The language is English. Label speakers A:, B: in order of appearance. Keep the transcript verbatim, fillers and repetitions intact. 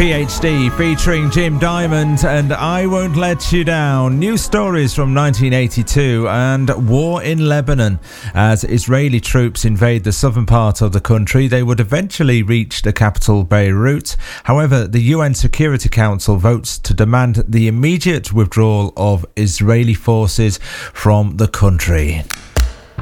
A: P H D featuring Jim Diamond and I Won't Let You Down. New stories from nineteen eighty-two and war in Lebanon. As Israeli troops invade the southern part of the country, they would eventually reach the capital Beirut. However, the U N Security Council votes to demand the immediate withdrawal of Israeli forces from the country.